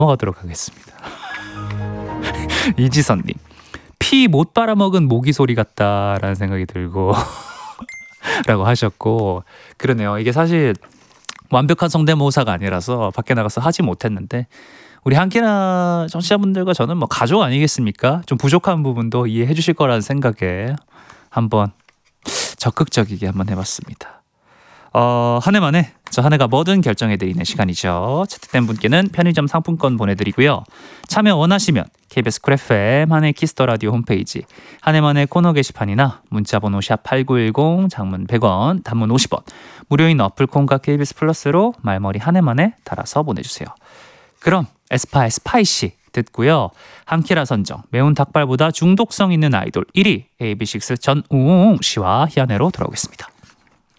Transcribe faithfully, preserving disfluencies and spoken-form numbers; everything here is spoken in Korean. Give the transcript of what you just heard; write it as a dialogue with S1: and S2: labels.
S1: 넘어가도록 하겠습니다. 이지선님, 피 못 빨아먹은 모기 소리 같다라는 생각이 들고 라고 하셨고, 그러네요. 이게 사실 완벽한 성대모사가 아니라서 밖에 나가서 하지 못했는데, 우리 한끼나 청취자분들과 저는 뭐 가족 아니겠습니까? 좀 부족한 부분도 이해해 주실 거라는 생각에 한번 적극적이게 한번 해봤습니다. 어, 한 해만에 저 한 해가 뭐든 결정해드리는 시간이죠. 채택된 분께는 편의점 상품권 보내드리고요. 참여 원하시면 케이비에스 쿨 에프엠 한해 키스터 라디오 홈페이지 한 해만의 코너 게시판이나 문자번호 샵 팔구일공, 장문 백 원, 단문 오십 원, 무료인 어플콘과 케이비에스 플러스로 말머리 한 해만에 달아서 보내주세요. 그럼 에스파의 스파이시 듣고요. 한키라 선정 매운 닭발보다 중독성 있는 아이돌 일 위 에이비식스 전우웅 씨와 희한해로 돌아오겠습니다.